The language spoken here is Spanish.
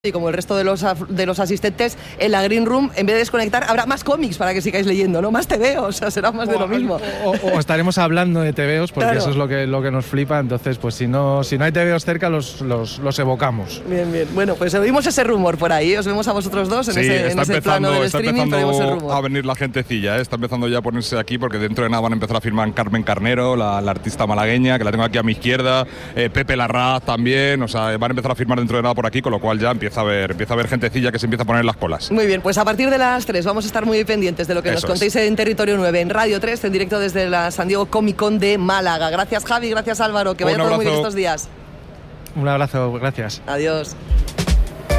Y como el resto de los asistentes, en la Green Room, en vez de desconectar, habrá más cómics para que sigáis leyendo, ¿no? Más TVOs, o sea, será más de lo mismo. O estaremos hablando de TVOs, porque claro, eso es lo que nos flipa. Entonces, pues si no hay TVOs cerca, los evocamos. Bien, bien. Bueno, pues oímos ese rumor por ahí. Os vemos a vosotros dos en ese plano del streaming, pero oímos el rumor. A venir la gentecilla, está empezando ya a ponerse aquí, porque dentro de nada van a empezar a firmar Carmen Carnero, la artista malagueña, que la tengo aquí a mi izquierda, Pepe Larraz también, o sea, van a empezar a firmar dentro de nada por aquí, con lo cual ya empieza a haber gentecilla que se empieza a poner en las colas. Muy bien, pues a partir de las 3 vamos a estar muy pendientes de lo que nos contéis en Territorio 9, en Radio 3, en directo desde la San Diego Comic Con de Málaga. Gracias, Javi, gracias, Álvaro, que vaya todo muy bien estos días. Un abrazo, gracias. Adiós.